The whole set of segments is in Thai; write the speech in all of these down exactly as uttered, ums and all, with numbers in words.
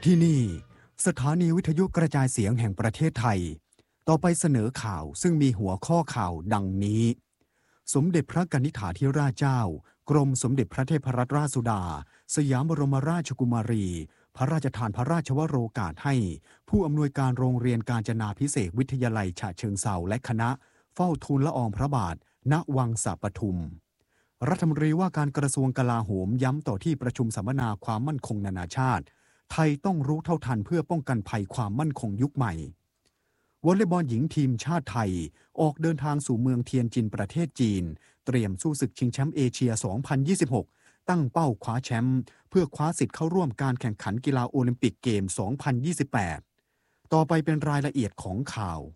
ที่นี่สถานีวิทยุกระจายเสียงแห่งประเทศไทยต่อไปเสนอข่าวซึ่งมีหัวข้อข่าวดังนี้สมเด็จพระกนิษฐาธิราชเจ้ากรมสมเด็จพระเทพรัตนราชสุดาสยามบรมราชกุมารีพระราชทานพระราชวโรกาสให้ผู้อำนวยการโรงเรียนกาญจนาภิเษกวิทยาลัยฉะเชิงเทราและคณะเฝ้าทูลละอองพระบาทณวังสะปทุมรัฐมนตรีว่าการกระทรวงกลาโหมย้ำต่อที่ประชุมสัมมนาความมั่นคงนานาชาติไทยต้องรู้เท่าทันเพื่อป้องกันภัยความมั่นคงยุคใหม่วอลเลย์บอลหญิงทีมชาติไทยออกเดินทางสู่เมืองเทียนจินประเทศจีนเตรียมสู้ศึกชิงแชมป์เอเชีย สองพันยี่สิบหก ตั้งเป้าคว้าแชมป์เพื่อคว้าสิทธิ์เข้าร่วมการแข่งขันกีฬาโอลิมปิกเกม สองพันยี่สิบแปด ต่อไปเป็นรายละเอียดของข่าว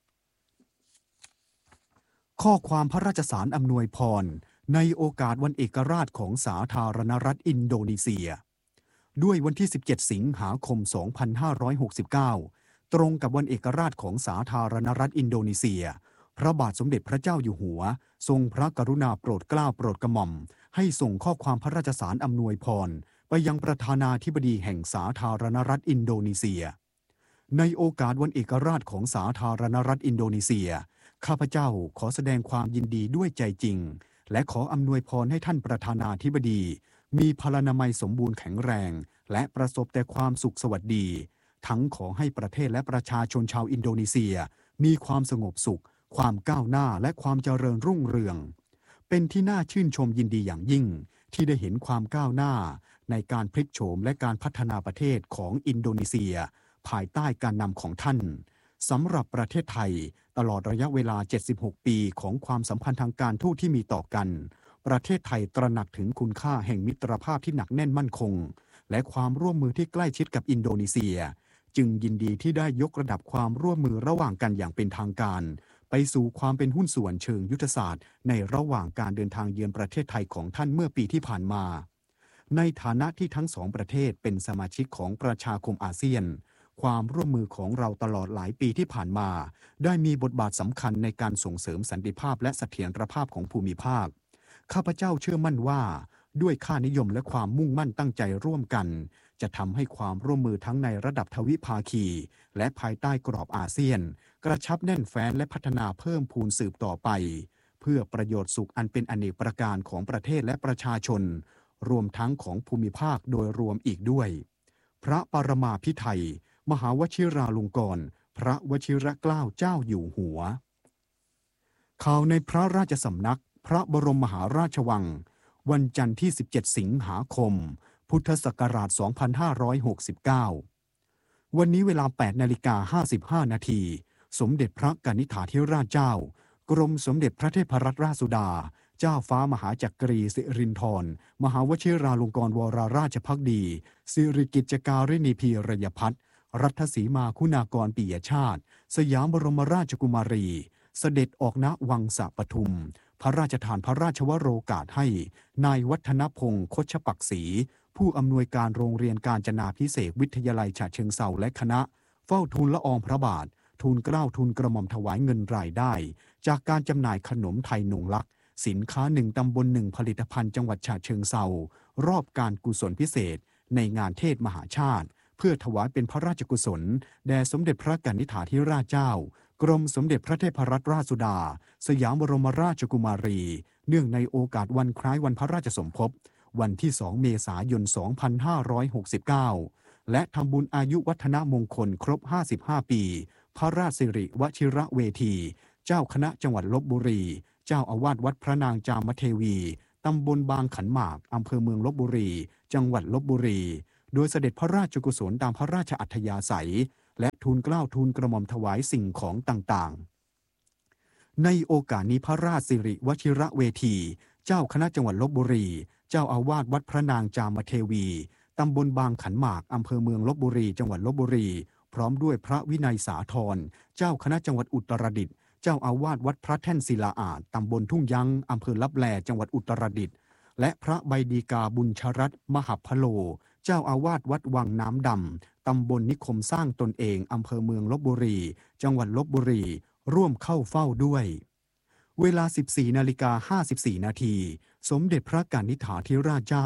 ข้อความพระราชสารอำนวยพรในโอกาสวันเอกราชของสาธารณรัฐอินโดนีเซียด้วยวันที่สิบเจ็ดสิงหาคมสองพันห้าร้อยหกสิบเก้าตรงกับวันเอกราชของสาธารณรัฐอินโดนีเซียพระบาทสมเด็จพระเจ้าอยู่หัวทรงพระกรุณาโปรดเกล้าโปรดกระหม่อมให้ส่งข้อความพระราชสารอำนวยพรไปยังประธานาธิบดีแห่งสาธารณรัฐอินโดนีเซียในโอกาสวันเอกราชของสาธารณรัฐอินโดนีเซียข้าพเจ้าขอแสดงความยินดีด้วยใจจริงและขออำนวยพรให้ท่านประธานาธิบดีมีพลานามัยสมบูรณ์แข็งแรงและประสบแต่ความสุขสวัสดีทั้งขอให้ประเทศและประชาชนชาวอินโดนีเซียมีความสงบสุขความก้าวหน้าและความเจริญรุ่งเรืองเป็นที่น่าชื่นชมยินดีอย่างยิ่งที่ได้เห็นความก้าวหน้าในการพลิกโฉมและการพัฒนาประเทศของอินโดนีเซียภายใต้การนำของท่านสำหรับประเทศไทยตลอดระยะเวลาเจ็ดสิบหกปีของความสัมพันธ์ทางการทูตที่มีต่อกันประเทศไทยตระหนักถึงคุณค่าแห่งมิตรภาพที่หนักแน่นมั่นคงและความร่วมมือที่ใกล้ชิดกับอินโดนีเซียจึงยินดีที่ได้ยกระดับความร่วมมือระหว่างกันอย่างเป็นทางการไปสู่ความเป็นหุ้นส่วนเชิงยุทธศาสตร์ในระหว่างการเดินทางเยือนประเทศไทยของท่านเมื่อปีที่ผ่านมาในฐานะที่ทั้งสองประเทศเป็นสมาชิกของประชาคมอาเซียนความร่วมมือของเราตลอดหลายปีที่ผ่านมาได้มีบทบาทสำคัญในการส่งเสริมสันติภาพและเสถียรภาพของภูมิภาคข้าพเจ้าเชื่อมั่นว่าด้วยค่านิยมและความมุ่งมั่นตั้งใจร่วมกันจะทำให้ความร่วมมือทั้งในระดับทวิภาคีและภายใต้กรอบอาเซียนกระชับแน่นแฟ้นและพัฒนาเพิ่มพูนสืบต่อไปเพื่อประโยชน์สุขอันเป็นอเนกประการของประเทศและประชาชนรวมทั้งของภูมิภาคโดยรวมอีกด้วยพระปรมาภิไธยมหาวชิราลงกรณ์พระวชิรเกล้าเจ้าอยู่หัวข่าวในพระราชสำนักพระบรมมหาราชวังวันจันทร์ที่สิบเจ็ดสิงหาคมพุทธศักราชสองพันห้าร้อยหกสิบเก้าวันนี้เวลา แปดนาฬิกาห้าสิบห้านาทีสมเด็จพระกนิษฐาธิราชเจ้ากรมสมเด็จพระเทพรัตนราชสุดาเจ้าฟ้ามหาจักรีสิรินธรมหาวชิราลงกรณ์วรราชภักดีสิริกิจการิณีพีรยพัฒน์รัฐสีมาคุณากรปิยชาติสยามบรมราชกุมารีเสด็จออกณวังสะปทุมพระราชทานพระราชวโรกาสให้นายวัฒนพงศ์คชปักษีผู้อำนวยการโรงเรียนกาญจนาภิเษกวิทยาลัยฉะเชิงเทราและคณะเฝ้าทูลละอองพระบาททูลเกล้าทูลกระหม่อมถวายเงินรายได้จากการจำหน่ายขนมไทยนงลักษณ์สินค้าหนึ่งตำบลหนึ่งผลิตภัณฑ์จังหวัดฉะเชิงเทรารอบการกุศลพิเศษในงานเทศมหาชาติเพื่อถวายเป็นพระราชกุศลแด่สมเด็จพระกนิษฐาธิราชเจ้ากรมสมเด็จพระเทพรัตนราชสุดาสยามบรมราชกุมารีเนื่องในโอกาสวันคล้ายวันพระราชสมภพวันที่สองเมษายนสองพันห้าร้อยหกสิบเก้าและทำบุญอายุวัฒนมงคลครบห้าสิบห้าปีพระราชสิริวชิระเวทีเจ้าคณะจังหวัดลพบุรีเจ้าอาวาสวัดพระนางจามเทวีตำบลบางขันหมากอำเภอเมืองลพบุรีจังหวัดลพบุรีโดยเสด็จพระราชกุศลตามพระราชอัธยาศัยและทูลเกล้าทูลกระหม่อมถวายสิ่งของต่างๆในโอกาสนี้พระราชสิริวชิระเวทีเจ้าคณะจังหวัดลพบุรีเจ้าอาวาสวัดพระนางจามเทวีตำบลบางขันหมากอำเภอเมืองลพบุรีจังหวัดลพบุรีพร้อมด้วยพระวินัยสาธรเจ้าคณะจังหวัดอุตรดิตถ์เจ้าอาวาสวัดพระแท่นศิลาอาจตำบลทุ่งยั้งอำเภอลับแลจังหวัดอุตรดิตถ์และพระใบดีกาบุญชรัตน์มหัพพโลเจ้าอาวาสวัดวังน้ำดำตำบลนิคมสร้างตนเองอำเภอเมืองลพบุรีจังหวัดลพบุรีร่วมเข้าเฝ้าด้วยเวลา สิบสี่นาฬิกาห้าสิบสี่นาทีสมเด็จพระกนิษฐาธิราชเจ้า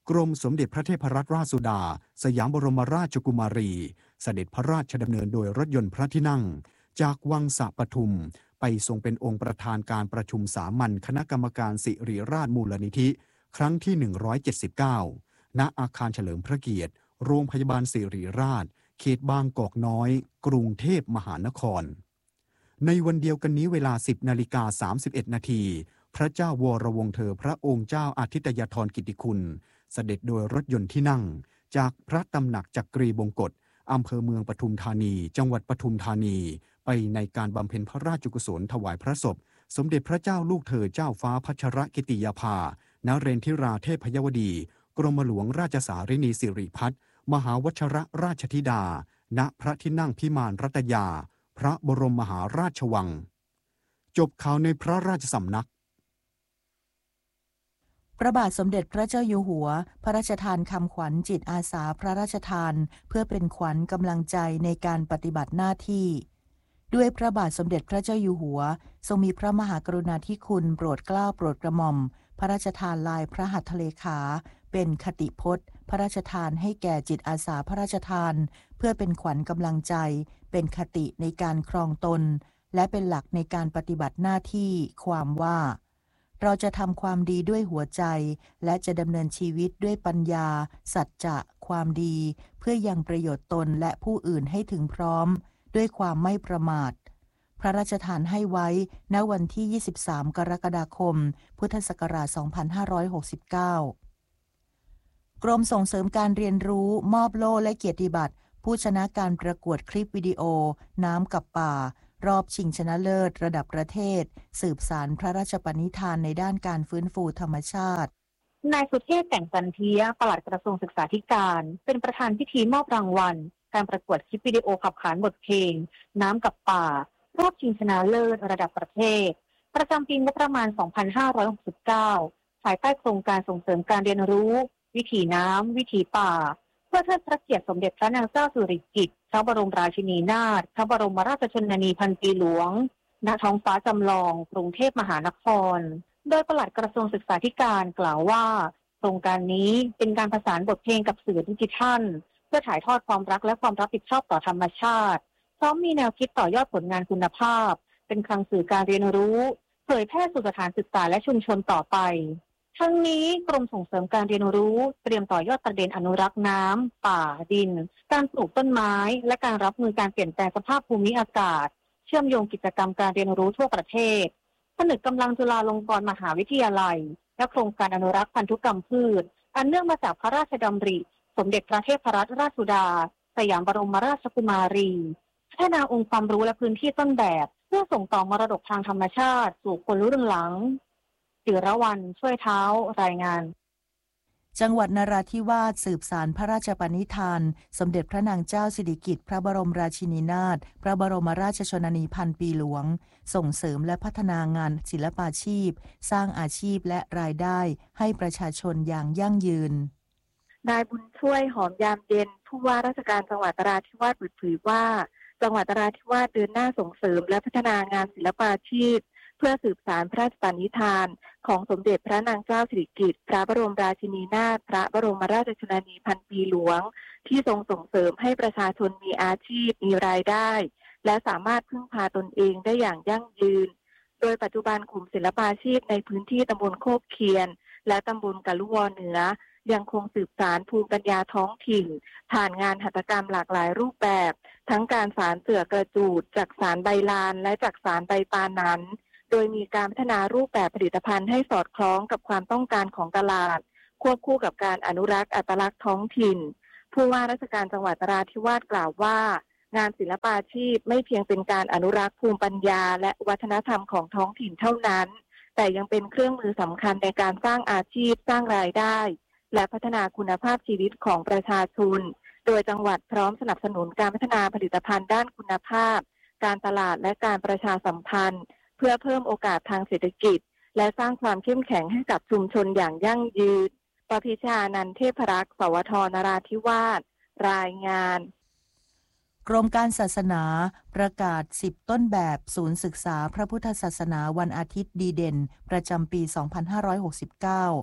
กรมสมเด็จพระเทพรัตนราชสุดาสยามบรมราชกุมารีเสด็จพระราชดำเนินโดยรถยนต์พระที่นั่งจากวังสะปทุมไปทรงเป็นองค์ประธานการประชุมสามัญคณะกรรมการสิริราชมูลนิธิครั้งที่หนึ่งร้อยเจ็ดสิบเก้าณอาคารเฉลิมพระเกียรติโรงพยาบาลสิริราชเขตบางกอกน้อยกรุงเทพมหานครในวันเดียวกันนี้เวลา สิบนาฬิกาสามสิบเอ็ดนาทีพระเจ้าวรวงศ์เธอพระองค์เจ้าอาทิตยธรกิติคุณเสด็จโดยรถยนต์ที่นั่งจากพระตำหนักจักรีบงกฎอำเภอเมืองปทุมธานีจังหวัดปทุมธานีไปในการบำเพ็ญพระราชกุศลถวายพระศพสมเด็จพระเจ้าลูกเธอเจ้าฟ้าพัชรกิติยาภานเรนทิราเทพยวดีกรมหลวงราชสารินีสิริพัฒน์มหาวชรราชธิดาณพระที่นั่งพิมานรัตยาพระบรมมหาราชวังจบข่าวในพระราชสำนักพระบาทสมเด็จพระเจ้าอยู่หัวพระราชทานคำขวัญจิตอาสาพระราชทานเพื่อเป็นขวัญกำลังใจในการปฏิบัติหน้าที่ด้วยพระบาทสมเด็จพระเจ้าอยู่หัวทรงมีพระมหากรุณาธิคุณโปรดเกล้าโปรดกระหม่อมพระราชทานลายพระหัตถเลขาเป็นคติพจน์พระราชทานให้แก่จิตอาสาพระราชทานเพื่อเป็นขวัญกำลังใจเป็นคติในการครองตนและเป็นหลักในการปฏิบัติหน้าที่ความว่าเราจะทำความดีด้วยหัวใจและจะดำเนินชีวิตด้วยปัญญาสัจจะความดีเพื่อยังประโยชน์ตนและผู้อื่นให้ถึงพร้อมด้วยความไม่ประมาทพระราชทานให้ไว้ณวันที่ยี่สิบสามกรกฎาคมพุทธศักราชสองพันห้าร้อยหกสิบเก้ากรมส่งเสริมการเรียนรู้มอบโล่และเกียรติบัตรผู้ชนะการประกวดคลิปวิดีโอน้ำกับป่ารอบชิงชนะเลิศระดับประเทศสืบสานพระราชปณิธานในด้านการฟื้นฟูธรรมชาตินายสุเทพแต่งจันเทียปลัดกระทรวงศึกษาธิการเป็นประธานพิธีมอบรางวัลการประกวดคลิปวิดีโอขับขานบทเพลงน้ำกับป่ารอบชิงชนะเลิศระดับประเทศประจำปีงบประมาณ สองพันห้าร้อยหกสิบเก้า ภายใต้โครงการส่งเสริมการเรียนรู้วิถีน้ำวิถีป่าเพื่อเทิดพระเกียรติสมเด็จพระนางเจ้าสิริกิติ์พระบรมราชินีนาถพระบรมราชชนนีพันปีหลวงณท้องฟ้าจำลองกรุงเทพมหานครโดยปลัดกระทรวงศึกษาธิการกล่าวว่าโครงการนี้เป็นการผสานบทเพลงกับสื่อดิจิทัลเพื่อถ่ายทอดความรักและความรับผิดชอบต่อธรรมชาติพร้อมมีแนวคิดต่อยอดผลงานคุณภาพเป็นคลังสื่อการเรียนรู้เผยแพร่สู่สถานศึกษาและชุมชนต่อไปทั้งนี้กรมส่งเสริมการเรียนรู้เตรียมต่อยอดประเด็นอนุรักษ์น้ำป่าดินการปลูกต้นไม้และการรับมือการเปลี่ยนแปลงสภาพภูมิอากาศเชื่อมโยงกิจกรรมการเรียนรู้ทั่วประเทศผนึกกำลังจุฬาลงกรณ์มหาวิทยาลัยและโครงการอนุรักษ์พันธุกรรมพืชอันเนื่องมาจากพระราชดำริสมเด็จพระเทพรัตนราชสุดาสยามบรมราชกุมารีพัฒนาองค์ความรู้และพื้นที่ต้นแบบเพื่อส่งต่อมรดกทางธรรมชาติสู่คนรุ่นหลังจิรวรรณช่วยเท้ารายงานจังหวัดนราธิวาสสืบสานพระราชปณิธานสมเด็จพระนางเจ้าสิริกิติ์พระบรมราชินีนาถพระบรมราชชนนีพันปีหลวงส่งเสริมและพัฒนางานศิลปาชีพสร้างอาชีพและรายได้ให้ประชาชนอย่างยั่งยืนนายบุญช่วยหอมยามเย็นผู้ว่าราชการจังหวัดนราธิวาสเปิดเผยว่าจังหวัดนราธิวาสเดินหน้าส่งเสริมและพัฒนางานศิลปาชีพเพื่อสืบสานพระราชปณิธานของสมเด็จพระนางเจ้าสิริกิติ์พระบรมราชินีนาถพระบรมราชชนนีพันปีหลวงที่ทรงส่งเสริมให้ประชาชนมีอาชีพมีรายได้และสามารถพึ่งพาตนเองได้อย่างยั่งยืนโดยปัจจุบันกลุ่มศิลปาชีพในพื้นที่ตำบลโคกเคียนและตำบลกะลุวเหนือยังคงสืบสานภูมิปัญญาท้องถิ่นผ่านงานหัตถกรรมหลากหลายรูปแบบทั้งการสานเสื่อกระจูดจักสานใบลานและจักสานใบปานั้นโดยมีการพัฒนารูปแบบผลิตภัณฑ์ให้สอดคล้องกับความต้องการของตลาดควบคู่กับการอนุรักษ์อัตลักษณ์ท้องถิ่นผู้ว่าราชการจังหวัดนราธิวาสกล่าวว่างานศิลปาชีพไม่เพียงเป็นการอนุรักษ์ภูมิปัญญาและวัฒนธรรมของท้องถิ่นเท่านั้นแต่ยังเป็นเครื่องมือสำคัญในการสร้างอาชีพสร้างรายได้และพัฒนาคุณภาพชีวิตของประชาชนโดยจังหวัดพร้อมสนับสนุนการพัฒนาผลิตภัณฑ์ด้านคุณภาพการตลาดและการประชาสัมพันธ์เพื่อเพิ่มโอกาสทางเศรษฐกิจและสร้างความเข้มแข็งให้กับชุมชนอย่างยั่งยืนปพิชานันท์เทพรักษ์สวทนราธิวาสรายงานกรมการศาสนาประกาศสิบต้นแบบศูนย์ศึกษาพระพุทธศาสนาวันอาทิตย์ดีเด่นประจำปี สองพันห้าร้อยหกสิบเก้า พ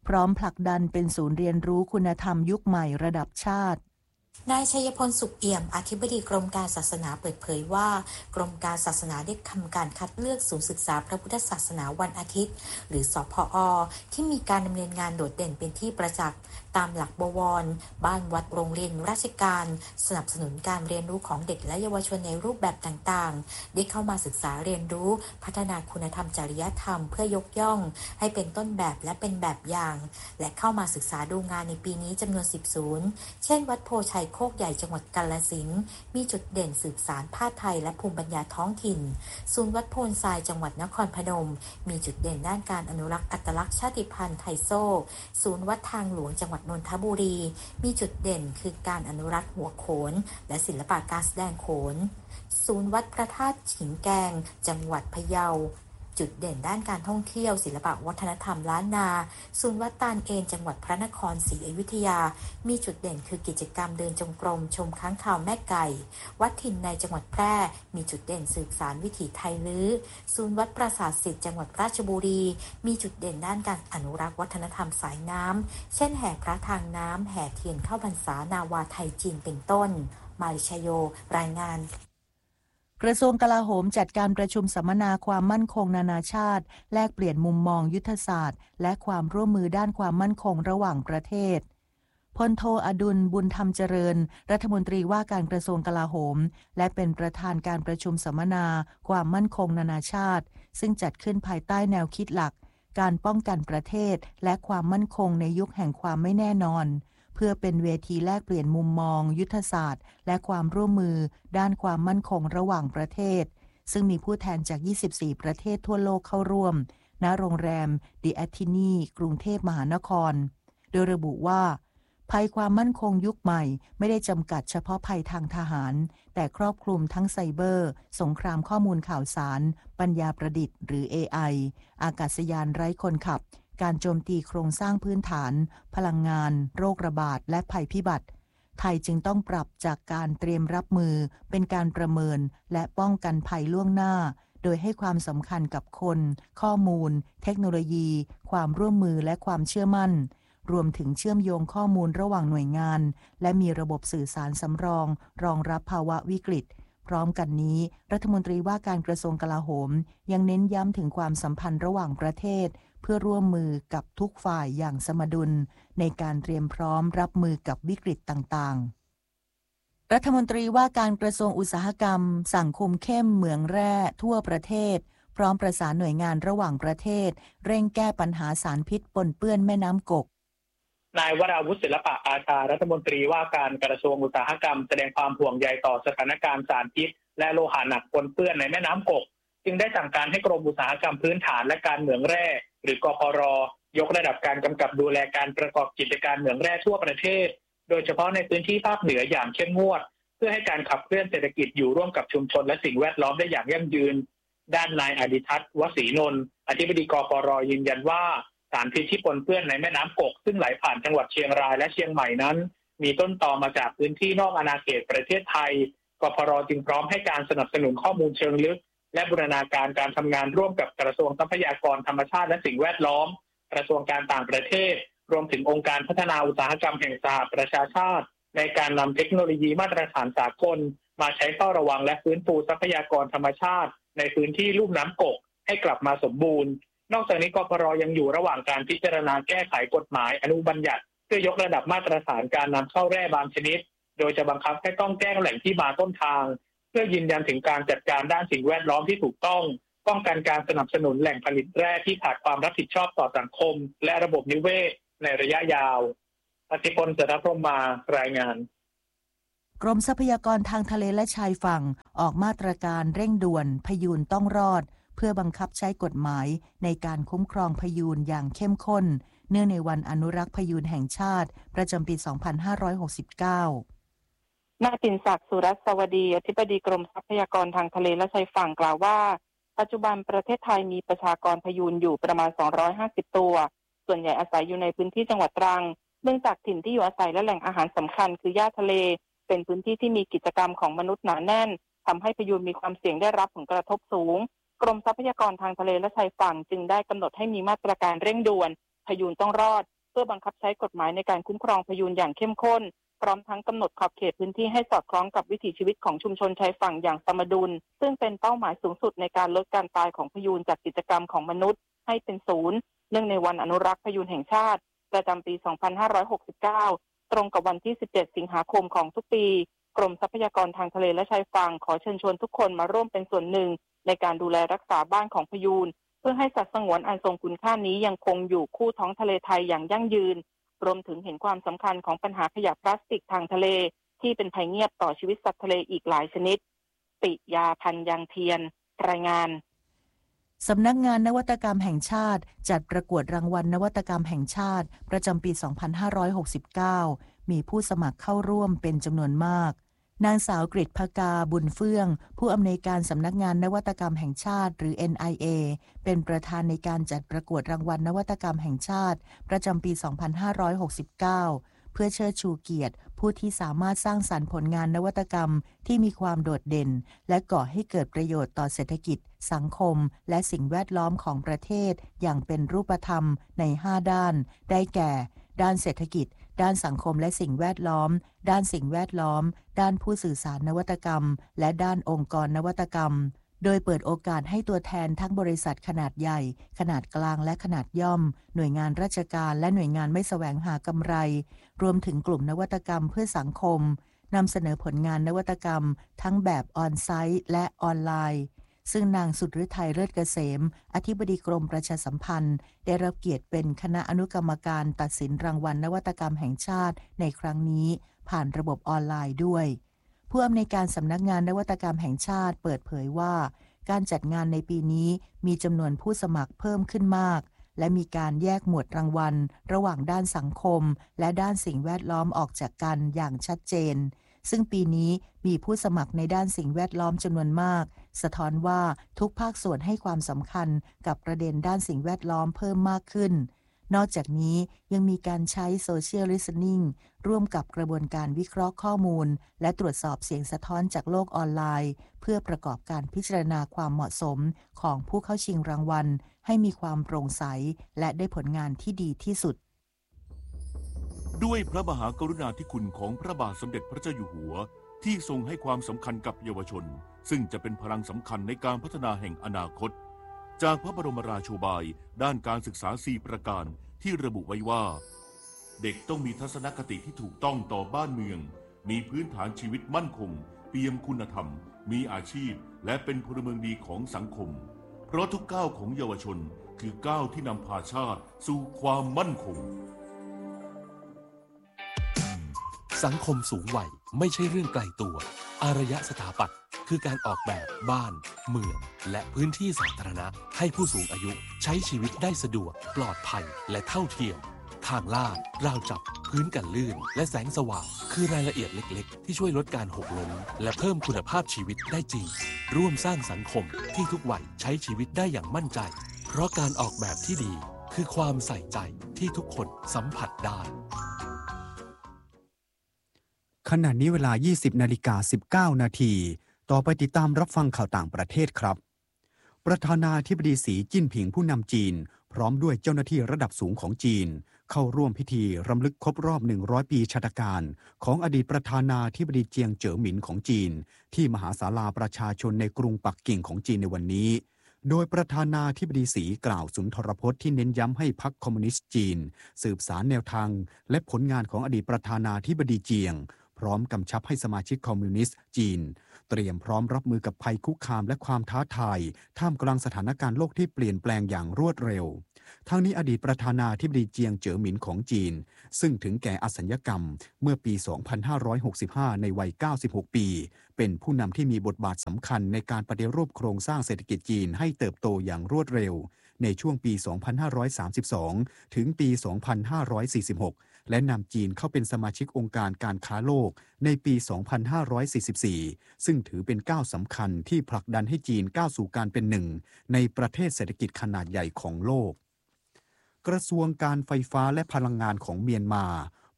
พร้อมผลักดันเป็นศูนย์เรียนรู้คุณธรรมยุคใหม่ระดับชาตินายชัยพลสุขเอี่ยมอธิบดีกรมการศาสนาเปิดเผยว่ากรมการศาสนาได้ทำการคัดเลือกศูนย์ศึกษาพระพุทธศาสนาวันอาทิตย์หรือสผอ.ที่มีการดำเนินงานโดดเด่นเป็นที่ประจักษ์ตามหลักบวรบ้านวัดโรงเรียนราชการสนับสนุนการเรียนรู้ของเด็กและเยาวชนในรูปแบบต่างๆได้เข้ามาศึกษาเรียนรู้พัฒนาคุณธรรมจริยธรรมเพื่อยกย่องให้เป็นต้นแบบและเป็นแบบอย่างและเข้ามาศึกษาดูงานในปีนี้จำนวนสิบศูนย์เช่นวัดโพชัยโคกใหญ่จังหวัดกาฬสินธุ์มีจุดเด่นสืบสานผ้าไทยและภูมิปัญญาท้องถิ่นศูนย์วัดโพนทรายจังหวัดนครพนมมีจุดเด่นด้านการอนุรักษ์อัตลักษณ์ชาติพันธุ์ไทโซ่ศูนย์วัดทางหลวงจังหวัดนนทบุรีมีจุดเด่นคือการอนุรักษ์หัวโขนและศิลปะการแสดงโขนศูนย์วัดพระธาตุฉิงแกงจังหวัดพะเยาจุดเด่นด้านการท่องเที่ยวศิลปะวัฒนธรรมล้านนาศูนย์วัดตาลเอนจังหวัดพระนครศรีอยุธยามีจุดเด่นคือกิจกรรมเดินจงกรมชมค้างคาวแม่ไก่วัดถิ่นในจังหวัดแพร่มีจุดเด่นสืบสานวิถีไทยลื้อศูนย์วัดปราสาทศิษย์จังหวัดราชบุรีมีจุดเด่นด้านการอนุรักษ์วัฒนธรรมสายน้ำเช่นแห่พระทางน้ำแห่เทียนเข้าพรรษานาวาไทยจีนเป็นต้นมาริชโยรายงานกระทรวงกลาโหมจัดการประชุมสัมมนาความมั่นคงนานาชาติแลกเปลี่ยนมุมมองยุทธศาสตร์และความร่วมมือด้านความมั่นคงระหว่างประเทศพลโทอดุลบุญธรรมเจริญรัฐมนตรีว่าการกระทรวงกลาโหมและเป็นประธานการประชุมสัมมนาความมั่นคงนานาชาติซึ่งจัดขึ้นภายใต้แนวคิดหลักการป้องกันประเทศและความมั่นคงในยุคแห่งความไม่แน่นอนเพื่อเป็นเวทีแลกเปลี่ยนมุมมองยุทธศาสตร์และความร่วมมือด้านความมั่นคงระหว่างประเทศซึ่งมีผู้แทนจากยี่สิบสี่ประเทศทั่วโลกเข้าร่วมณโรงแรมดิแอตทินีกรุงเทพมหานครโดยระบุว่าภัยความมั่นคงยุคใหม่ไม่ได้จำกัดเฉพาะภัยทางทหารแต่ครอบคลุมทั้งไซเบอร์สงครามข้อมูลข่าวสารปัญญาประดิษฐ์หรือ เอ ไอ อากาศยานไร้คนขับการโจมตีโครงสร้างพื้นฐานพลังงานโรคระบาดและภัยพิบัติไทยจึงต้องปรับจากการเตรียมรับมือเป็นการประเมินและป้องกันภัยล่วงหน้าโดยให้ความสำคัญกับคนข้อมูลเทคโนโลยีความร่วมมือและความเชื่อมั่นรวมถึงเชื่อมโยงข้อมูลระหว่างหน่วยงานและมีระบบสื่อสารสำรองรองรับภาวะวิกฤตพร้อมกันนี้รัฐมนตรีว่าการกระทรวงกลาโหมยังเน้นย้ำถึงความสัมพันธ์ระหว่างประเทศเพื่อร่วมมือกับทุกฝ่ายอย่างสมดุลในการเตรียมพร้อมรับมือกับวิกฤตต่างๆรัฐมนตรีว่าการกระทรวงอุตสาหกรรมสั่งคุมเข้มเหมืองแร่ทั่วประเทศพร้อมประสานหน่วยงานระหว่างประเทศเร่งแก้ปัญหาสารพิษปนเปื้อนแม่น้ำกกนายวราวุฒิศิลปะอาชารัฐมนตรีว่าการกระทรวงอุตสาหกรรมแสดงความห่วงใยต่อสถานการณ์สารพิษและโลหะหนักปนเปื้อนในแม่น้ำกกจึงได้สั่งการให้กรมอุตสาหกรรมพื้นฐานและการเหมืองแร่หรือกพร.ยกระดับการกำกับดูแลการประกอบกิจการเหมืองแร่ทั่วประเทศโดยเฉพาะในพื้นที่ภาคเหนืออย่างเข้มงวดเพื่อให้การขับเคลื่อนเศรษฐกิจอยู่ร่วมกับชุมชนและสิ่งแวดล้อมได้อย่างยั่งยืนด้านนายอดิทัศน์วศรีนนท์อธิบดีกพร.ยืนยันว่าสารพิษที่ปนเปื้อนในแม่น้ำกกซึ่งไหลผ่านจังหวัดเชียงรายและเชียงใหม่นั้นมีต้นตอมาจากพื้นที่นอกอาณาเขตประเทศไทยกพร.จึงพร้อมให้การสนับสนุนข้อมูลเชิงลึกและบูรณาการการทำงานร่วมกับกระทรวงทรัพยากรธรรมชาติและสิ่งแวดล้อมกระทรวงการต่างประเทศรวมถึงองค์การพัฒนาอุตสาหกรรมแห่งสหประชาชาติในการนำเทคโนโลยีมาตรฐานสากลมาใช้เฝ้าระวังและฟื้นฟูทรัพยากรธรรมชาติในพื้นที่ลุ่มน้ำกกให้กลับมาสมบูรณ์นอกจากนี้กพร.ยังอยู่ระหว่างการพิจารณาแก้ไขกฎหมายอนุบัญญัติเพื่อยกระดับมาตรฐานการนำเข้าแร่บางชนิดโดยจะบังคับให้ต้องแจ้งแหล่งที่มาต้นทางเพื่อยืนยันถึงการจัดการด้านสิ่งแวดล้อมที่ถูกต้องป้องกันการสนับสนุนแหล่งผลิตแร่ที่ขาดความรับผิดชอบต่อสังคมและระบบนิเวศในระยะยาวอธิพล เสถพรหมมารายงานกรมทรัพยากรทางทะเลและชายฝั่งออกมาตรการเร่งด่วนพยูนต้องรอดเพื่อบังคับใช้กฎหมายในการคุ้มครองพยูนอย่างเข้มข้นเนื่องในวันอนุรักษ์พยูนแห่งชาติประจำปี สองพันห้าร้อยหกสิบเก้านายปิ่นศักดิ์สุรัสวดีอธิบดีกรมทรัพยากรทางทะเลและชายฝั่งกล่าวว่าปัจจุบันประเทศไทยมีประชากรพยูนอยู่ประมาณสองร้อยห้าสิบตัวส่วนใหญ่อาศัยอยู่ในพื้นที่จังหวัดตรังเนื่องจากถิ่นที่อยู่อาศัยและแหล่งอาหารสำคัญคือหญ้าทะเลเป็นพื้นที่ที่มีกิจกรรมของมนุษย์หนาแน่นทำให้พยูนมีความเสี่ยงได้รับผลกระทบสูงกรมทรัพยากรทางทะเลและชายฝั่งจึงได้กำหนดให้มีมาตรการเร่งด่วนพยูนต้องรอดพื่อบังคับใช้กฎหมายในการคุ้มครองพยูนอย่างเข้มข้นพร้อมทั้งกำหนดขอบเขตพื้นที่ให้สอดคล้องกับวิถีชีวิตของชุมชนชายฝั่งอย่างสมดุลซึ่งเป็นเป้าหมายสูงสุดในการลดการตายของพยูนจากกิจกรรมของมนุษย์ให้เป็นศูนย์เนื่องในวันอนุรักษ์พยูนแห่งชาติประจำปี สองพันห้าร้อยหกสิบเก้า ตรงกับวันที่ สิบเจ็ด สิงหาคมของทุกปีกรมทรัพยากรทางทะเลและชายฝั่งขอเชิญชวนทุกคนมาร่วมเป็นส่วนหนึ่งในการดูแลรักษาบ้านของพยูนเพื่อให้สัตว์สงวนอันทรงคุณค่านี้ยังคงอยู่คู่ท้องทะเลไทยอย่างยั่งยืนรวมถึงเห็นความสำคัญของปัญหาขยะพลาสติกทางทะเลที่เป็นภัยเงียบต่อชีวิตสัตว์ทะเลอีกหลายชนิดปิยาพันธ์ยังเทียนรายงานสำนักงานนวัตกรรมแห่งชาติจัดประกวดรางวัลนวัตกรรมแห่งชาติประจำปี สองพันห้าร้อยหกสิบเก้า มีผู้สมัครเข้าร่วมเป็นจำนวนมากนางสาวกฤษภกาบุญเฟื่องผู้อำนวยการสำนักงานนวัตกรรมแห่งชาติหรือ เอ็น ไอ เอ เป็นประธานในการจัดประกวดรางวัลนวัตกรรมแห่งชาติประจำปี สองพันห้าร้อยหกสิบเก้า เพื่อเชิดชูเกียรติผู้ที่สามารถสร้างสรรค์ผลงานนวัตกรรมที่มีความโดดเด่นและก่อให้เกิดประโยชน์ต่อเศรษฐกิจสังคมและสิ่งแวดล้อมของประเทศอย่างเป็นรูปธรรมในห้าด้านได้แก่ด้านเศรษฐกิจด้านสังคมและสิ่งแวดล้อมด้านสิ่งแวดล้อมด้านผู้สื่อสารนวัตกรรมและด้านองค์กรนวัตกรรมโดยเปิดโอกาสให้ตัวแทนทั้งบริษัทขนาดใหญ่ขนาดกลางและขนาดย่อมหน่วยงานราชการและหน่วยงานไม่แสวงหากำไรรวมถึงกลุ่มนวัตกรรมเพื่อสังคมนำเสนอผลงานนวัตกรรมทั้งแบบออนไซต์และออนไลน์ซึ่งนางสุดฤทัยเลิศเกษมอธิบดีกรมประชาสัมพันธ์ได้รับเกียรติเป็นคณะอนุกรรมการตัดสินรางวัลนวัตกรรมแห่งชาติในครั้งนี้ผ่านระบบออนไลน์ด้วยผู้อำนวยการสำนักงานนวัตกรรมแห่งชาติเปิดเผยว่าการจัดงานในปีนี้มีจำนวนผู้สมัครเพิ่มขึ้นมากและมีการแยกหมวดรางวัลระหว่างด้านสังคมและด้านสิ่งแวดล้อมออกจากกันอย่างชัดเจนซึ่งปีนี้มีผู้สมัครในด้านสิ่งแวดล้อมจำนวนมากสะท้อนว่าทุกภาคส่วนให้ความสำคัญกับประเด็นด้านสิ่งแวดล้อมเพิ่มมากขึ้นนอกจากนี้ยังมีการใช้ Social Listening ร่วมกับกระบวนการวิเคราะห์ข้อมูลและตรวจสอบเสียงสะท้อนจากโลกออนไลน์เพื่อประกอบการพิจารณาความเหมาะสมของผู้เข้าชิงรางวัลให้มีความโปร่งใสและได้ผลงานที่ดีที่สุดด้วยพระมหากรุณาธิคุณของพระบาทสมเด็จพระเจ้าอยู่หัวที่ทรงให้ความสำคัญกับเยาวชนซึ่งจะเป็นพลังสำคัญในการพัฒนาแห่งอนาคตจากพระบรมราโชบายด้านการศึกษาสี่ประการที่ระบุไว้ว่าเด็กต้องมีทัศนคติที่ถูกต้องต่อบ้านเมืองมีพื้นฐานชีวิตมั่นคงเปี่ยมคุณธรรมมีอาชีพและเป็นพลเมืองดีของสังคมเพราะทุกก้าวของเยาวชนคือก้าวที่นำพาชาติสู่ความมั่นคงสังคมสูงวัยไม่ใช่เรื่องไกลตัวอารยสถาปัตย์คือการออกแบบบ้านเมืองและพื้นที่สาธารณะให้ผู้สูงอายุใช้ชีวิตได้สะดวกปลอดภัยและเท่าเทียมทางลาดราวจับพื้นกันลื่นและแสงสว่างคือรายละเอียดเล็กๆที่ช่วยลดการหกล้มและเพิ่มคุณภาพชีวิตได้จริงร่วมสร้างสังคมที่ทุกวัยใช้ชีวิตได้อย่างมั่นใจเพราะการออกแบบที่ดีคือความใส่ใจที่ทุกคนสัมผัสได้ขณะนี้เวลา ยี่สิบนาฬิกาสิบเก้านาทีต่อไปติดตามรับฟังข่าวต่างประเทศครับประธานาธิบดีสีจิ้นผิงผู้นำจีนพร้อมด้วยเจ้าหน้าที่ระดับสูงของจีนเข้าร่วมพิธีรำลึกครบรอบหนึ่งร้อยปีชาตการของอดีตประธานาธิบดีเจียงเจ๋อหมินของจีนที่มหาศาลาประชาชนในกรุงปักกิ่งของจีนในวันนี้โดยประธานาธิบดีสีกล่าวสุนทรพจน์ที่เน้นย้ำให้พรรคคอมมิวนิสต์จีนสืบสานแนวทางและผลงานของอดีตประธานาธิบดีเจียงพร้อมกำชับให้สมาชิกคอมมิวนิสต์จีนเตรียมพร้อมรับมือกับภัยคุกคามและความท้าทายท่ามกลางสถานการณ์โลกที่เปลี่ยนแปลงอย่างรวดเร็วทั้งนี้อดีตประธานาธิบดีเจียงเจ๋อหมินของจีนซึ่งถึงแก่อสัญญกรรมเมื่อปี สองพันห้าร้อยหกสิบห้า ในวัย เก้าสิบหก ปีเป็นผู้นำที่มีบทบาทสำคัญในการปฏิรูปโครงสร้างเศรษฐกิจจีนให้เติบโตอย่างรวดเร็วในช่วงปี สองพันห้าร้อยสามสิบสอง ถึงปี สองพันห้าร้อยสี่สิบหกและนำจีนเข้าเป็นสมาชิกองค์การการค้าโลกในปี สองพันห้าร้อยสี่สิบสี่ ซึ่งถือเป็นก้าวสำคัญที่ผลักดันให้จีนก้าวสู่การเป็นหนึ่งในประเทศเศรษฐกิจขนาดใหญ่ของโลกกระทรวงการไฟฟ้าและพลังงานของเมียนมา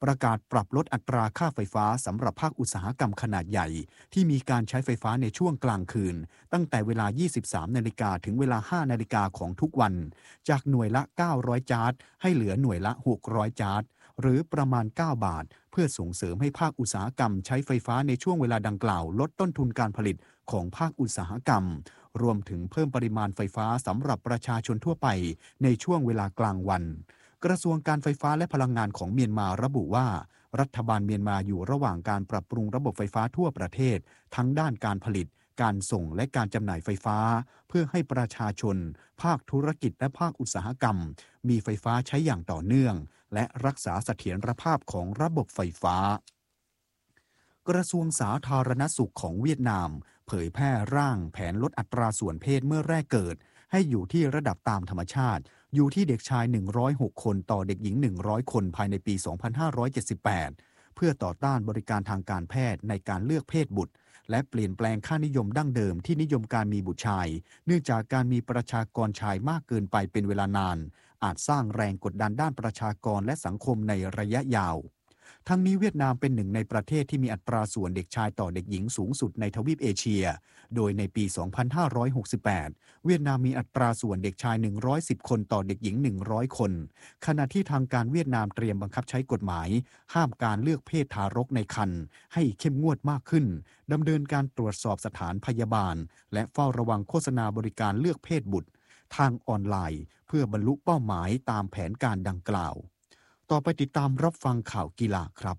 ประกาศปรับลดอัตราค่าไฟฟ้าสำหรับภาคอุตสาหกรรมขนาดใหญ่ที่มีการใช้ไฟฟ้าในช่วงกลางคืนตั้งแต่เวลา ยี่สิบสามนาฬิกาถึงเวลา ห้านาฬิกาของทุกวันจากหน่วยละ เก้าร้อยจาร์ดให้เหลือหน่วยละ หกร้อยจาร์ดหรือประมาณ เก้าบาทเพื่อส่งเสริมให้ภาคอุตสาหกรรมใช้ไฟฟ้าในช่วงเวลาดังกล่าวลดต้นทุนการผลิตของภาคอุตสาหกรรมรวมถึงเพิ่มปริมาณไฟฟ้าสำหรับประชาชนทั่วไปในช่วงเวลากลางวันกระทรวงการไฟฟ้าและพลังงานของเมียนมาระบุว่ารัฐบาลเมียนมาอยู่ระหว่างการปรับปรุงระบบไฟฟ้าทั่วประเทศทั้งด้านการผลิตการส่งและการจำหน่ายไฟฟ้าเพื่อให้ประชาชนภาคธุรกิจและภาคอุตสาหกรรมมีไฟฟ้าใช้อย่างต่อเนื่องและรักษาเสถียรภาพของระบบไฟฟ้ากระทรวงสาธารณสุขของเวียดนามเผยแพร่ร่างแผนลดอัตราส่วนเพศเมื่อแรกเกิดให้อยู่ที่ระดับตามธรรมชาติอยู่ที่เด็กชายหนึ่งร้อยหกคนต่อเด็กหญิงหนึ่งร้อยคนภายในปี สองพันห้าร้อยเจ็ดสิบแปด เพื่อต่อต้านบริการทางการแพทย์ในการเลือกเพศบุตรและเปลี่ยนแปลงค่านิยมดั้งเดิมที่นิยมการมีบุตรชายเนื่องจากการมีประชากรชายมากเกินไปเป็นเวลานานอาจสร้างแรงกดดันด้านประชากรและสังคมในระยะยาวทั้งนี้เวียดนามเป็นหนึ่งในประเทศที่มีอัตราส่วนเด็กชายต่อเด็กหญิงสูงสุดในทวีปเอเชียโดยในปี สองพันห้าร้อยหกสิบแปด เวียดนามมีอัตราส่วนเด็กชายหนึ่งร้อยสิบคนต่อเด็กหญิงหนึ่งร้อยคนขณะที่ทางการเวียดนามเตรียมบังคับใช้กฎหมายห้ามการเลือกเพศทารกในครรภ์ให้เข้มงวดมากขึ้นดำเนินการตรวจสอบสถานพยาบาลและเฝ้าระวังโฆษณาบริการเลือกเพศบุตรทางออนไลน์เพื่อบรรลุเป้าหมายตามแผนการดังกล่าวต่อไปติดตามรับฟังข่าวกีฬาครับ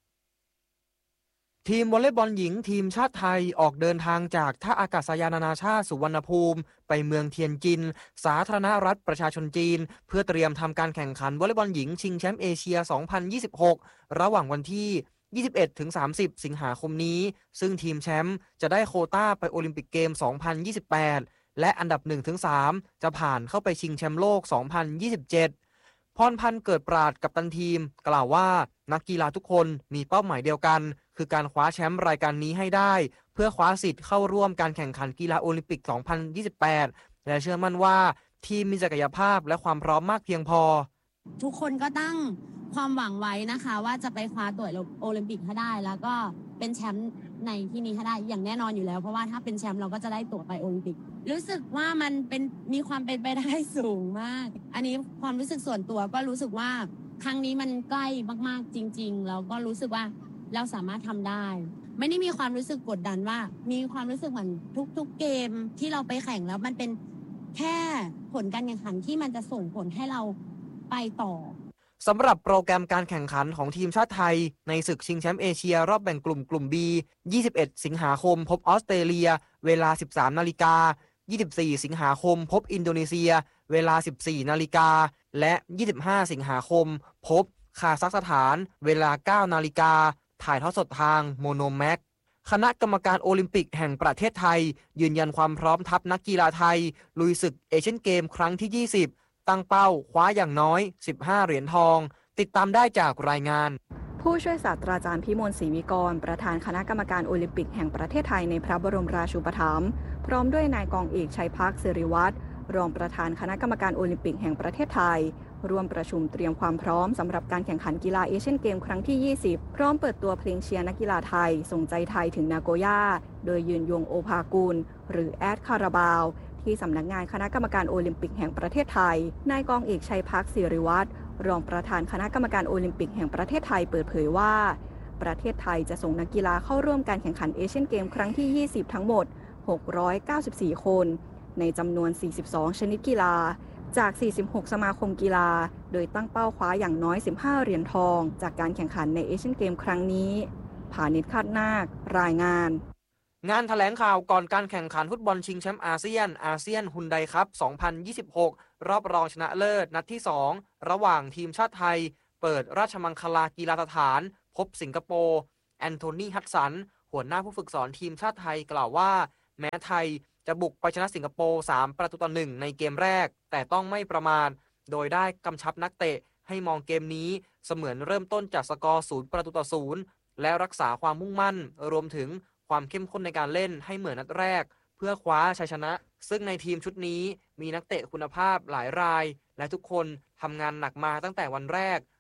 ทีมวอลเลย์บอลหญิงทีมชาติไทยออกเดินทางจากท่าอากาศยานนานาชาติสุวรรณภูมิไปเมืองเทียนจินสาธารณรัฐประชาชนจีนเพื่อเตรียมทำการแข่งขันวอลเลย์บอลหญิงชิงแชมป์เอเชีย สองพันยี่สิบหก ระหว่างวันที่ ยี่สิบเอ็ดถึงสามสิบ สิงหาคมนี้ซึ่งทีมแชมป์จะได้โควต้าไปโอลิมปิกเกม สองพันยี่สิบแปด และอันดับ หนึ่งถึงสาม จะผ่านเข้าไปชิงแชมป์โลก สองพันยี่สิบเจ็ดพรพันธ์เกิดปราดกัปตันทีมกล่าวว่านักกีฬาทุกคนมีเป้าหมายเดียวกันคือการคว้าแชมป์รายการนี้ให้ได้เพื่อคว้าสิทธิ์เข้าร่วมการแข่งขันกีฬาโอลิมปิก สองพันยี่สิบแปด และเชื่อมั่นว่าทีมมีศักยภาพและความพร้อมมากเพียงพอทุกคนก็ตั้งความหวังไว้นะคะว่าจะไปคว้าตั๋วโอลิมปิกให้ได้แล้วก็เป็นแชมป์ในที่นี้ให้ได้อย่างแน่นอนอยู่แล้วเพราะว่าถ้าเป็นแชมป์เราก็จะได้ตั๋วไปโอลิมปิกรู้สึกว่ามันเป็นมีความเป็นไปได้สูงมากอันนี้ความรู้สึกส่วนตัวก็รู้สึกว่าครั้งนี้มันใกล้มากๆจริงๆแล้วก็รู้สึกว่าเราสามารถทำได้ไม่ได้มีความรู้สึกกดดันว่ามีความรู้สึกเหมือนทุกๆเกมที่เราไปแข่งแล้วมันเป็นแค่ผลการแข่งขันที่มันจะส่งผลให้เราไปต่อสำหรับโปรแกรมการแข่งขันของทีมชาติไทยในศึกชิงแชมป์เอเชียรอบแบ่งกลุ่มกลุ่ม B ยี่สิบเอ็ดสิงหาคมพบออสเตรเลียเวลา สิบสามนาฬิกา ยี่สิบสี่สิงหาคมพบอินโดนีเซียเวลา สิบสี่นาฬิกาและยี่สิบห้าสิงหาคมพบคาซัคสถานเวลา เก้านาฬิกาถ่ายทอดสดทางโมโนแม็กคณะกรรมการโอลิมปิกแห่งประเทศไทยยืนยันความพร้อมทัพนักกีฬาไทยลุยศึกเอเชียนเกมครั้งที่ยี่สิบตั้งเป้าคว้าอย่างน้อยสิบห้าเหรียญทองติดตามได้จากรายงานผู้ช่วยศาสตราจารย์พิมลศรีวิกรประธานคณะกรรมการโอลิมปิกแห่งประเทศไทยในพระบรมราชูปถัมภ์พร้อมด้วยนายกองเอกชัยภักดิ์สิริวัฒน์รองประธานคณะกรรมการโอลิมปิกแห่งประเทศไทยร่วมประชุมเตรียมความพร้อมสำหรับการแข่งขันกีฬาเอเชียนเกมครั้งที่ยี่สิบพร้อมเปิดตัวเพลงเชียร์นักกีฬาไทยส่งใจไทยถึงนาโกย่าโดยยืนยงโอภากุลหรือแอดคาราบาวที่สำนักงานคณะกรรมการโอลิมปิกแห่งประเทศไทยนายกองเอกชัยภักดิ์สิริวัฒน์รองประธานคณะกรรมการโอลิมปิกแห่งประเทศไทยเปิดเผยว่าประเทศไทยจะส่งนักกีฬาเข้าร่วมการแข่งขันเอเชียนเกมครั้งที่ยี่สิบทั้งหมดหกร้อยเก้าสิบสี่คนในจำนวนสี่สิบสองชนิดกีฬาจากสี่สิบหกสมาคมกีฬาโดยตั้งเป้าคว้าอย่างน้อยสิบห้าเหรียญทองจากการแข่งขันในเอเชียนเกมครั้งนี้ผานิช คาดนาครายงานงานแถลงข่าวก่อนการแข่งขันฟุตบอลชิงแชมป์อาเซียนอาเซียนฮุนไดคัพ สองพันยี่สิบหก รอบรองชนะเลิศนัดที่สองระหว่างทีมชาติไทยเปิดราชมังคลากีฬาสถานพบสิงคโปร์แอนโทนีฮัดสันหัวหน้าผู้ฝึกสอนทีมชาติไทยกล่าวว่าแม้ไทยจะบุกไปชนะสิงคโปร์สามประตูต่อหนึ่งในเกมแรกแต่ต้องไม่ประมาทโดยได้กำชับนักเตะให้มองเกมนี้เสมือนเริ่มต้นจากสกอร์ศูนย์ประตูต่อศูนย์และรักษาความมุ่งมั่นรวมถึงความเข้มข้นในการเล่นให้เหมือนนัดแรกเพื่อคว้าชัยชนะซึ่งในทีมชุดนี้มีนักเตะคุณภาพหลายรายและทุกคนทำงานหนักมาตั้งแต่วันแรก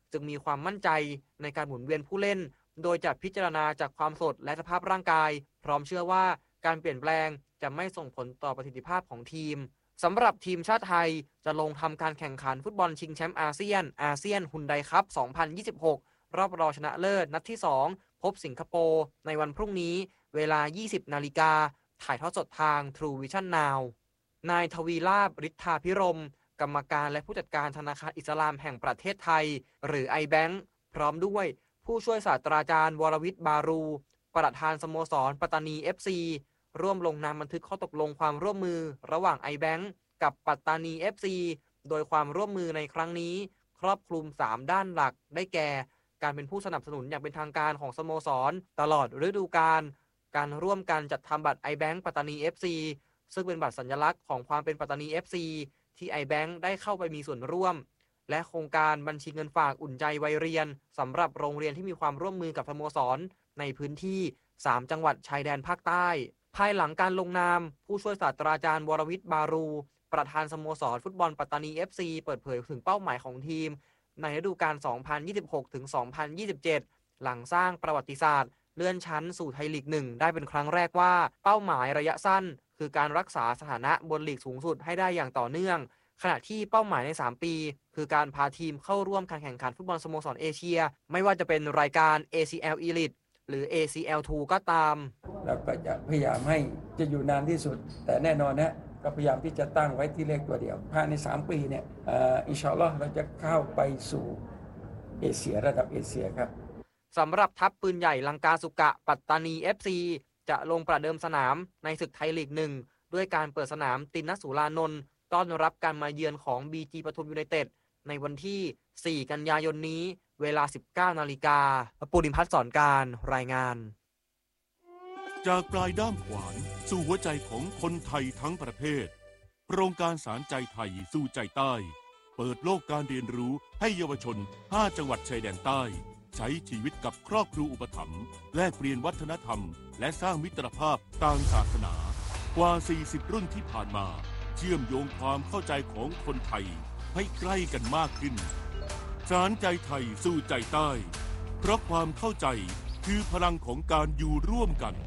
จึงมีความมั่นใจในการหมุนเวียนผู้เล่นโดยจะพิจารณาจากความสดและสภาพร่างกายพร้อมเชื่อว่าการเปลี่ยนแปลงจะไม่ส่งผลต่อประสิทธิภาพของทีมสำหรับทีมชาติไทยจะลงทำการแข่งขันฟุตบอลชิงแชมป์อาเซียนอาเซียนฮุนไดคัพ สองพันยี่สิบหก รอบรองชนะเลิศนัดที่สองพบสิงคโปร์ในวันพรุ่งนี้เวลา ยี่สิบนาฬิกาถ่ายทอดสดทาง True Vision Now นายทวีลาภ ฤทธาภิรมย์กรรมการและผู้จัดการธนาคารอิสลามแห่งประเทศไทยหรือ ไอ แบงก์ พร้อมด้วยผู้ช่วยศาสตราจารย์วรวิทย์บารูประธานสโมสรปัตตานี เอฟ ซี ร่วมลงนามบันทึกข้อตกลงความร่วมมือระหว่าง ไอ แบงก์ กับปัตตานี เอฟ ซี โดยความร่วมมือในครั้งนี้ครอบคลุมสามด้านหลักได้แก่การเป็นผู้สนับสนุนอย่างเป็นทางการของสโมสรตลอดฤดูกาลการร่วมกันจัดทำบัตร ไอ แบงก์ ปัตตานี เอฟ ซี ซึ่งเป็นบัตรสัญลักษณ์ของความเป็นปัตตานี เอฟ ซี ที่ ไอ แบงก์ ได้เข้าไปมีส่วนร่วมและโครงการบัญชีเงินฝากอุ่นใจวัยเรียนสำหรับโรงเรียนที่มีความร่วมมือกับสโมสรในพื้นที่สามจังหวัดชายแดนภาคใต้ภายหลังการลงนามผู้ช่วยศาสตราจารย์วรวิทย์บารูประธานสโมสรฟุตบอลปัตตานี เอฟ ซี เปิดเผยถึงเป้าหมายของทีมในฤดูกาล สองพันยี่สิบหกถึงสองพันยี่สิบเจ็ด หลังสร้างประวัติศาสตร์เลื่อนชั้นสู่ไทยลีกหนึ่งได้เป็นครั้งแรกว่าเป้าหมายระยะสั้นคือการรักษาสถานะบนลีกสูงสุดให้ได้อย่างต่อเนื่องขณะที่เป้าหมายในสามปีคือการพาทีมเข้าร่วมการแข่งขันฟุตบอลสโมสรเอเชียไม่ว่าจะเป็นรายการ เอ ซี แอล Elite หรือ เอ ซี แอล ทู ก็ตามแล้วก็จะพยายามให้จะอยู่นานที่สุดแต่แน่นอนนะก็พยายามที่จะตั้งไว้ที่เลขตัวเดียวภายในสามปีเนี่ยอินชาอัลลอฮ์เราจะเข้าไปสู่เอเชียระดับเอเชียครับสำหรับทัพปืนใหญ่ลังกาสุกะปัตตานี เอฟ ซี จะลงประเดิมสนามในศึกไทยลีกหนึ่งด้วยการเปิดสนามตินสุรานนท์ต้อนรับการมาเยือนของ บี จี ปทุมยูไนเต็ดในวันที่สี่กันยายนนี้เวลา สิบเก้านาฬิกาปุริพัฒน์สอนการรายงานจากปลายด้ามขวานสู่หัวใจของคนไทยทั้งประเทศโครงการสารใจไทยสู่ใจใต้เปิดโลกการเรียนรู้ให้เยาวชนห้าจังหวัดชายแดนใต้ใช้ชีวิตกับครอบครัวอุปถัมภ์แลกเปลี่ยนวัฒนธรรมและสร้างมิตรภาพต่างศาสนากว่าสี่สิบรุ่นที่ผ่านมาเชื่อมโยงความเข้าใจของคนไทยให้ใกล้กันมากขึ้นสารใจไทยสู่ใจใต้เพราะความเข้าใจคือพลังของการอยู่ร่วมกัน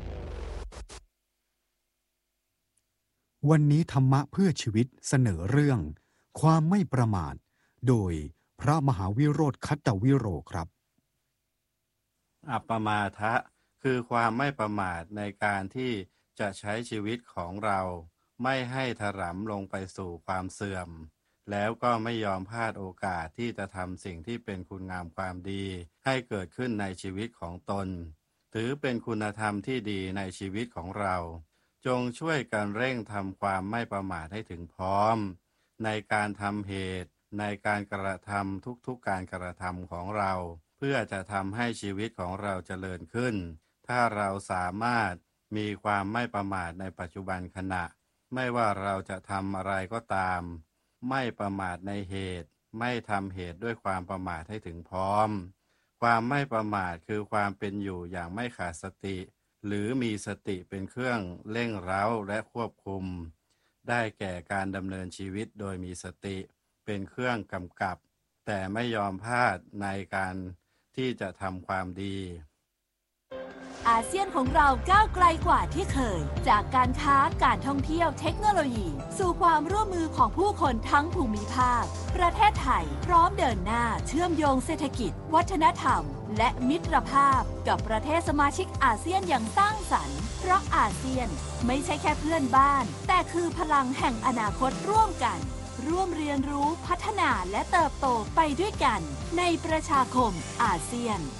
วันนี้ธรรมะเพื่อชีวิตเสนอเรื่องความไม่ประมาทโดยพระมหาวิโรธคัตตวิโรครับอัปปมาทะคือความไม่ประมาทในการที่จะใช้ชีวิตของเราไม่ให้ถลำลงไปสู่ความเสื่อมแล้วก็ไม่ยอมพลาดโอกาสที่จะทำสิ่งที่เป็นคุณงามความดีให้เกิดขึ้นในชีวิตของตนถือเป็นคุณธรรมที่ดีในชีวิตของเราจงช่วยกันเร่งทำความไม่ประมาทให้ถึงพร้อมในการทำเหตุในการกระทำทุกๆการกระทำของเราเพื่อจะทำให้ชีวิตของเราเจริญขึ้นถ้าเราสามารถมีความไม่ประมาทในปัจจุบันขณะไม่ว่าเราจะทำอะไรก็ตามไม่ประมาทในเหตุไม่ทำเหตุด้วยความประมาทให้ถึงพร้อมความไม่ประมาทคือความเป็นอยู่อย่างไม่ขาดสติหรือมีสติเป็นเครื่องเร่งเร้าและควบคุมได้แก่การดำเนินชีวิตโดยมีสติเป็นเครื่องกำกับแต่ไม่ยอมพลาดในการที่จะทำความดีอาเซียนของเราก้าวไกลกว่าที่เคยจากการค้าการท่องเที่ยวเทคโนโลยีสู่ความร่วมมือของผู้คนทั้งภูมิภาคประเทศไทยพร้อมเดินหน้าเชื่อมโยงเศรษฐกิจวัฒนธรรมและมิตรภาพกับประเทศสมาชิกอาเซียนอย่างสร้างสรรค์เพราะอาเซียนไม่ใช่แค่เพื่อนบ้านแต่คือพลังแห่งอนาคตร่วมกันร่วมเรียนรู้พัฒนาและเติบโตไปด้วยกันในประชาคมอาเซียน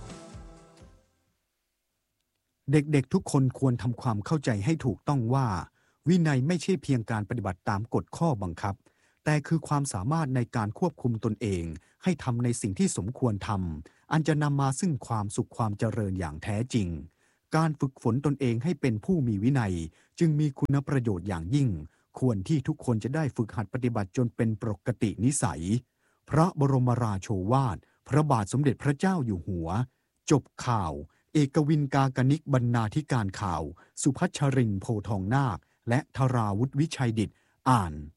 เด็กๆทุกคนควรทำความเข้าใจให้ถูกต้องว่าวินัยไม่ใช่เพียงการปฏิบัติตามกฎข้อบังคับแต่คือความสามารถในการควบคุมตนเองให้ทำในสิ่งที่สมควรทำอันจะนำมาซึ่งความสุขความเจริญอย่างแท้จริงการฝึกฝนตนเองให้เป็นผู้มีวินัยจึงมีคุณประโยชน์อย่างยิ่งควรที่ทุกคนจะได้ฝึกหัดปฏิบัติจนเป็นปกตินิสัยพระบรมราโชวาทพระบาทสมเด็จพระเจ้าอยู่หัวจบข่าวเอกวินกากนิกบรรณาธิการข่าวสุพัชรินทร์โพทองนาคและธราวุฒิวิชัยดิษฐ์อ่าน